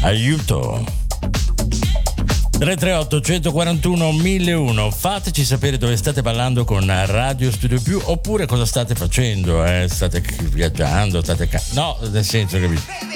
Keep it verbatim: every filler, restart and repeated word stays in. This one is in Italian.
Aiuto. tre tre otto uno quattro uno mille uno. Fateci sapere dove state ballando con Radio Studio Più, oppure cosa state facendo, eh? State viaggiando, state ca- no, nel senso, capito?